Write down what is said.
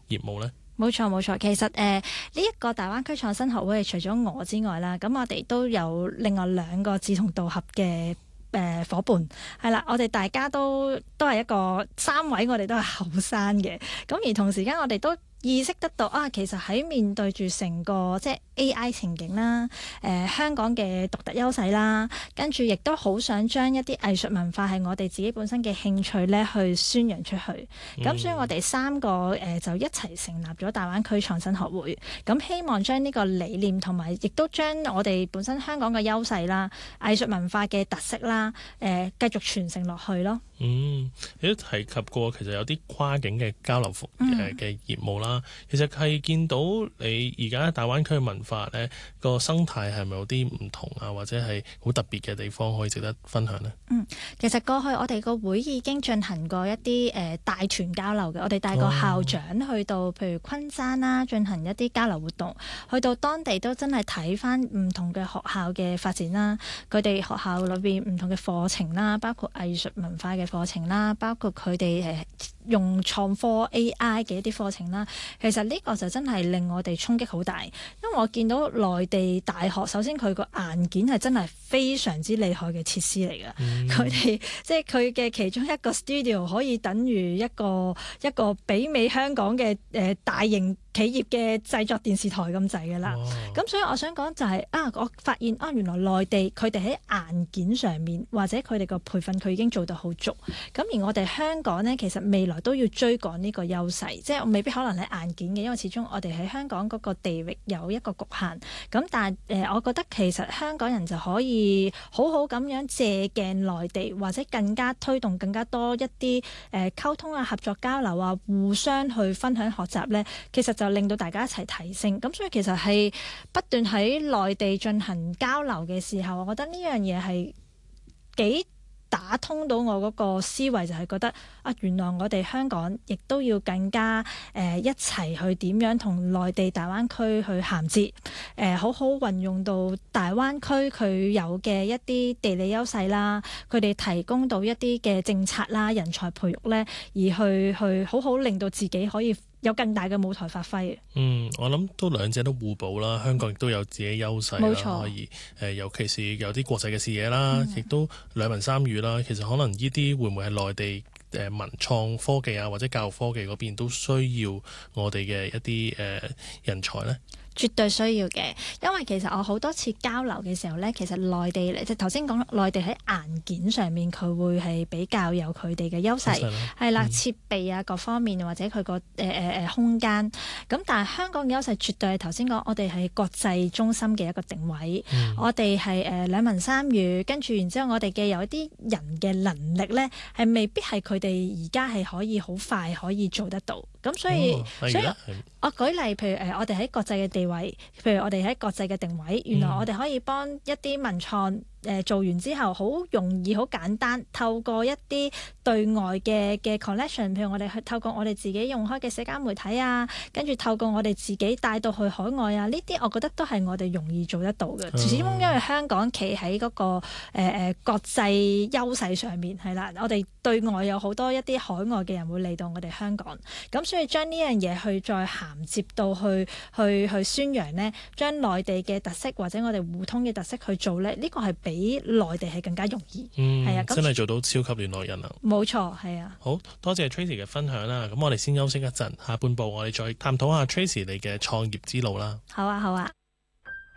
業務呢？ 冇錯，其實呢一個大灣區創新學會，除咗我之外啦，咁我哋都有另外2個志同道合嘅夥伴，係啦，我哋大家都係一個3位，我哋都係後生嘅，咁而同時間我哋都意識得到啊，其實喺面對住成個即係 AI 情景啦，香港嘅獨特優勢啦，跟住亦都好想將一啲藝術文化係我哋自己本身嘅興趣咧，去宣揚出去。咁所以我哋3個就一齊成立咗大灣區創新學會，咁希望將呢個理念同埋亦都將我哋本身香港嘅優勢啦、藝術文化嘅特色啦，繼續傳承落去咯。 你都提及過其實有啲跨境嘅交流嘅業務啦，其實係見到你而家大灣區嘅文化呢個生態係咪有啲唔同啊，或者係好特別嘅地方可以值得分享呢？ 其實過去我哋個會已經進行過一啲大團交流嘅，我哋帶個校長去到譬如昆山啦，進行一啲交流活動，去到當地都真係睇返唔同嘅學校嘅發展啦，佢哋學校裏邊唔同嘅課程啦，包括藝術文化嘅課程啦，包括佢哋用創科 AI 嘅一啲課程啦，其實呢個就真係令我哋衝擊好大，因為我見到內地大學首先佢個硬件係真係非常之厲害嘅設施嚟㗎，佢哋即係佢嘅其中一個 studio 可以等於一個媲美香港嘅大型企業嘅製作電視台咁滯㗎啦。咁所以我想講就係我發現原來內地佢哋喺硬件上面或者佢哋個培訓佢已經做得好足，咁而我哋香港呢，其實未來都要追趕呢個優勢，即係未必可能喺硬件嘅，因為始終我哋喺香港嗰個地域有一個局限。咁但係我覺得其實香港人就可以好好咁樣借鏡內地，或者更加推動更加多一啲溝通啊、合作交流啊、互相去分享學習呢，其實就令到大家一齊提升。咁所以其實係不斷喺內地進行交流嘅時候，我覺得呢樣嘢係幾打通到我嗰個思維，就係覺得原來我哋香港亦都要更加一齊去點樣同內地大灣區去銜接，好好運用到大灣區佢有嘅一啲地理優勢啦，佢哋提供到一啲嘅政策啦、人才培育呢，而去好好令到自己可以有更大嘅舞台發揮。 我諗都兩者都互補啦，香港亦都有自己優勢啦，冇錯，可以尤其是有啲國際嘅視野啦，亦都兩文三語啦。其實可能呢啲會唔會係內地文創科技啊或者教育科技嗰邊都需要我哋嘅一啲人才呢？ 絕對需要嘅，因為其實我好多次交流嘅時候呢，其實內地即係頭先講內地喺硬件上面佢會係比較有佢哋嘅優勢，係啦，設備啊各方面或者佢個空間。咁但係香港嘅優勢絕對係頭先講，我哋係國際中心嘅一個定位，我哋係兩文三語，跟住然之後我哋嘅有一啲人嘅能力呢，係未必係佢哋而家係可以好快可以做得到。咁所以我舉例，譬如我哋喺國際嘅地位，譬如我哋喺國際嘅定位，原來我哋可以幫一啲文創做完之後，好容易、好簡單，透過一啲對外嘅 connection， 譬如我哋去透過我哋自己用開嘅社交媒體啊，跟住透過我哋自己帶到去海外啊，呢啲我覺得都係我哋容易做得到嘅。始終因為香港企喺嗰個國際優勢上面，係啦，我哋對外有好多一啲海外嘅人會嚟到我哋香港，咁所以將呢樣嘢去再銜接到去宣揚呢，將內地嘅特色或者我哋互通嘅特色去做呢，呢個係比內地係更加容易，係啊， 真係做到超級聯絡人啊！ 冇錯，係啊。 好多謝 Tracy 嘅分享啦，咁我哋先休息一陣，下半部我哋再探討下 Tracy 你嘅創業之路啦。 好啊，好啊。